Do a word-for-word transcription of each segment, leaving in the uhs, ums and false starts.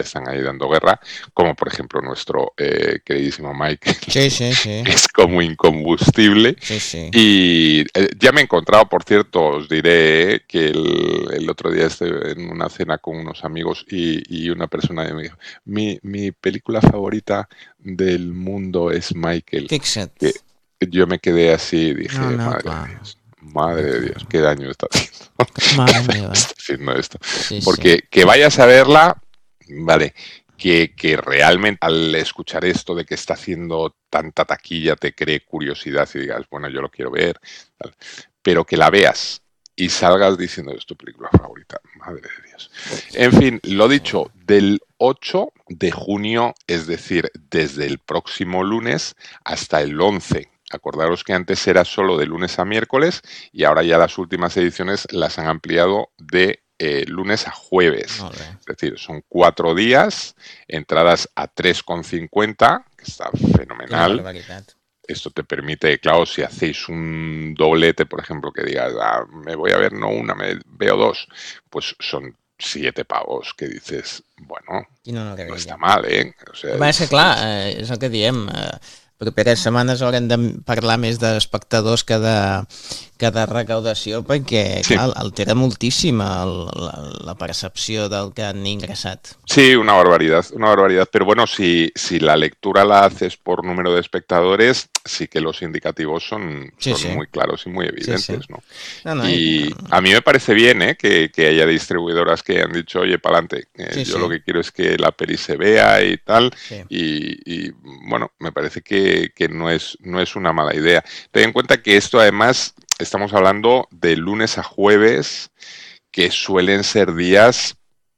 están ahí dando guerra, como por ejemplo nuestro eh, queridísimo Mike, Sí, sí, sí. que es como incombustible. Sí, sí. Y eh, ya me he encontrado, por cierto, os diré que el, el otro día estuve en una cena con unos amigos y, y una persona me dijo, mi, mi película favorita del mundo es Michael. Fixa't. Que yo me quedé así y No, dije, no, madre clar. de Dios, madre Clar, de clar. Dios, qué daño está haciendo. Mare Qué daño meva. está haciendo esto. Sí, sí. Porque que vayas a verla, vale, que, que realmente al escuchar esto de que está haciendo tanta taquilla te cree curiosidad y digas, bueno, yo lo quiero ver, tal. Pero que la veas y salgas diciendo es tu película favorita, madre de Dios. En fin, lo dicho, del ocho de junio, es decir, desde el próximo lunes hasta el once. Acordaros que antes era solo de lunes a miércoles y ahora ya las últimas ediciones las han ampliado de eh, lunes a jueves. Molt bé. Es decir, son cuatro días, entradas a tres con cincuenta, que está Quina fenomenal. barbaritat. Esto te permite, claro, si hacéis un doblete, por ejemplo, que digas, ah, me voy a ver no una, me veo dos, pues son siete pavos que dices, bueno, Quina no meravella. està mal, eh? O sea, El que passa és és, que, clar, és... eh, és el que diem, eh, properes setmanes haurem de parlar més d'espectadors que de, que de recaudació, perquè, Sí. clar, altera moltíssim el, la, la percepció del que han ingressat. Sí, una barbaridad, una barbaridad. Pero bueno, si, si la lectura la haces por número de espectadores, sí que los indicativos son, Sí, son sí. muy claros y muy evidentes, Sí, sí. ¿no? No, no, Y i- a mí me parece bien, ¿eh? que, que haya distribuidoras que han dicho, oye, para adelante, Sí, yo sí. lo que quiero es que la peli se vea y tal. Sí. Y, y, bueno, me parece que, que no es, no es una mala idea. Ten en cuenta que esto además, estamos hablando de lunes a jueves, que suelen ser días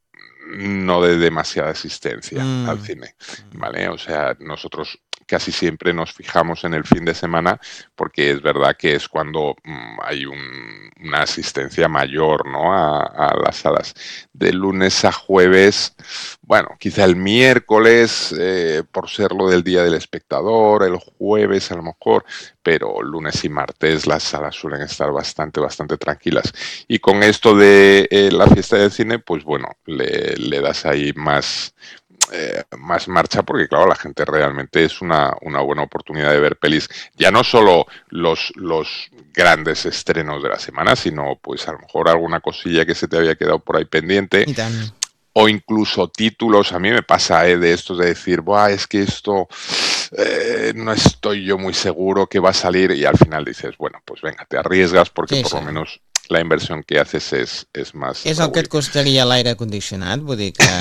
no de demasiada asistencia Mm. al cine, ¿vale? O sea, nosotros casi siempre nos fijamos en el fin de semana porque es verdad que es cuando mm, hay un, una asistencia mayor, ¿no? A, a las salas. De lunes a jueves, bueno, quizá el miércoles, eh, por ser lo del Día del Espectador, el jueves a lo mejor, pero lunes y martes las salas suelen estar bastante, bastante tranquilas. Y con esto de eh, la fiesta del cine, pues bueno, le, le das ahí más, eh, más marcha porque claro, la gente realmente es una, una buena oportunidad de ver pelis, ya no solo los, los grandes estrenos de la semana, sino pues a lo mejor alguna cosilla que se te había quedado por ahí pendiente. I tant. O incluso títulos, a mí me pasa eh, de estos de decir, Buah, es que esto eh, no estoy yo muy seguro que va a salir y al final dices, bueno, pues venga, te arriesgas porque Sí, por sí. lo menos la inversión que haces es, es más... És el que et costaria l'aire condicionat, vull dir que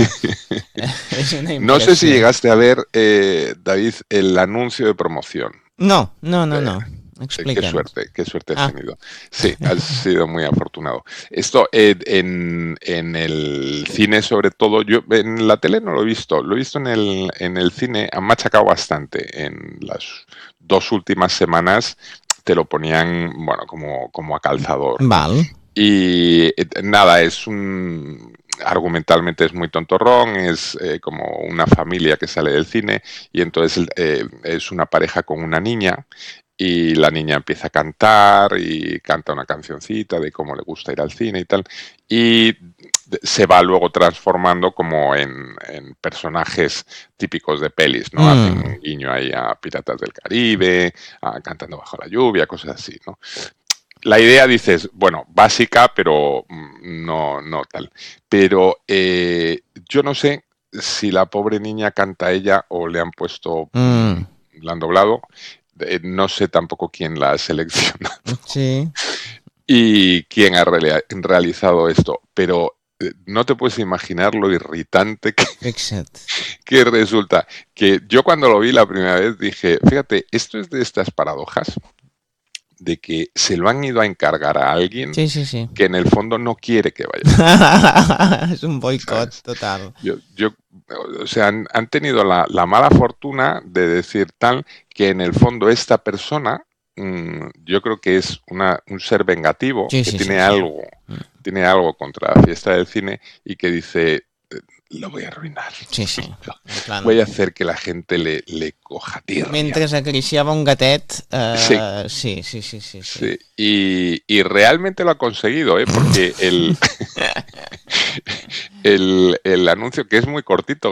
és una No sé si impressió. llegaste a ver, eh, David, el anuncio de promoción. No, no, no, Eh, no. Qué Explica'ns. suerte, qué suerte has Ah. tenido. Sí, has sido muy afortunado. Esto eh, en, en el cine, sobre todo, yo en la tele no lo he visto, lo he visto en el, en el cine, han machacado bastante. En las dos últimas semanas te lo ponían, bueno, como, como a calzador, ¿no? Val. Y eh, nada, es un... argumentalmente es muy tontorrón, es eh, como una familia que sale del cine y entonces eh, es una pareja con una niña y la niña empieza a cantar y canta una cancioncita de cómo le gusta ir al cine y tal y se va luego transformando como en, en personajes típicos de pelis, ¿no? Mm. Hacen un guiño ahí a Piratas del Caribe, a Cantando bajo la lluvia, cosas así, ¿no? La idea, dices, bueno, básica, pero no, no tal. Pero eh, yo no sé si la pobre niña canta ella o le han puesto, Mm. la han doblado. Eh, no sé tampoco quién la ha seleccionado Sí. y quién ha reali- realizado esto, pero eh, no te puedes imaginar lo irritante que, Fixa't. que resulta. Que yo cuando lo vi la primera vez dije, fíjate, esto es de estas paradojas de que se lo han ido a encargar a alguien Sí, sí, sí. que en el fondo no quiere que vaya. És un boicot ¿Sabes? total. Yo, yo, o sea, han, han tenido la, la mala fortuna de decir tal que en el fondo esta persona, mmm, yo creo que es una, un ser vengativo Sí, que sí, tiene sí, sí. algo, tiene algo contra la fiesta del cine y que dice, lo voy a arruinar. Sí, sí. En plan, Voy a hacer que la gente le, le coja tirria. mentre acariciava un gatet, eh, Sí. sí, sí, sí, sí, sí. Sí, y, y realmente lo ha conseguido, ¿eh? Porque el, el, el anuncio, que es muy cortito,